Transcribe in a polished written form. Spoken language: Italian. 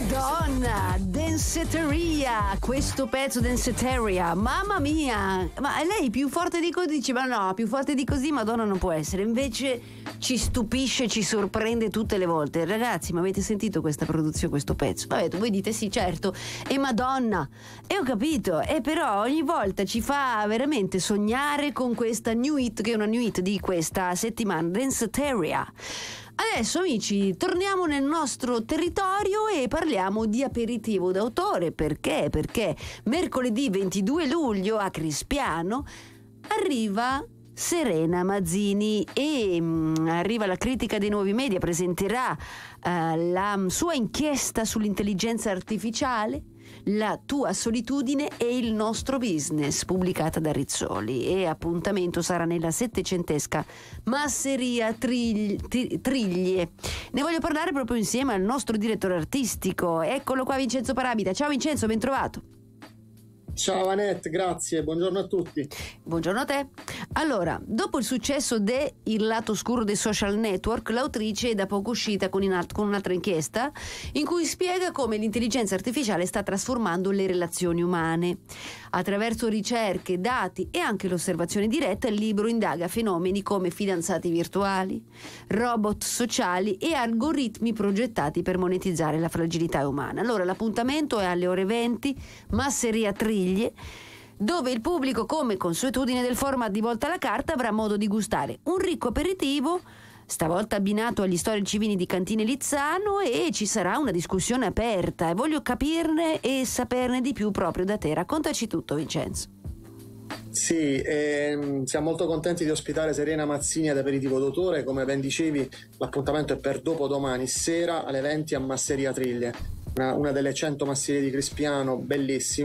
Madonna, Danceteria, questo pezzo Danceteria, mamma mia, ma lei più forte di così? Dice, ma no, più forte di così Madonna non può essere, invece ci stupisce, ci sorprende tutte le volte. Ragazzi, ma avete sentito questa produzione, questo pezzo? Vabbè, voi dite sì, certo, è Madonna, e ho capito, e però ogni volta ci fa veramente sognare con questa new hit, che è una new hit di questa settimana, Danceteria. Adesso amici torniamo nel nostro territorio e parliamo di aperitivo d'autore. Perché? Perché mercoledì 22 luglio a Crispiano arriva Serena Mazzini e arriva la critica dei nuovi media, presenterà la sua inchiesta sull'intelligenza artificiale, la tua solitudine e il nostro business, pubblicata da Rizzoli, e appuntamento sarà nella settecentesca Masseria Triglie. Ne voglio parlare proprio insieme al nostro direttore artistico, eccolo qua, Vincenzo Parabita. Ciao Vincenzo, ben trovato. Ciao Anette, grazie, buongiorno a tutti. Buongiorno a te. Allora, dopo il successo de Il lato oscuro dei social network, l'autrice è da poco uscita con un'altra inchiesta in cui spiega come l'intelligenza artificiale sta trasformando le relazioni umane. Attraverso ricerche, dati e anche l'osservazione diretta, il libro indaga fenomeni come fidanzati virtuali, robot sociali e algoritmi progettati per monetizzare la fragilità umana. Allora, l'appuntamento è alle ore 20, Masseria Triglie, dove il pubblico, come consuetudine del format di Volta alla Carta, avrà modo di gustare un ricco aperitivo, stavolta abbinato agli storici vini di Cantine Lizzano, e ci sarà una discussione aperta e voglio capirne e saperne di più proprio da te. Raccontaci tutto, Vincenzo. Sì, siamo molto contenti di ospitare Serena Mazzini ad Aperitivo d'autore. Come ben dicevi, l'appuntamento è per dopodomani sera alle 20 a Masseria Triglie, una delle 100 masserie di Crispiano, bellissima.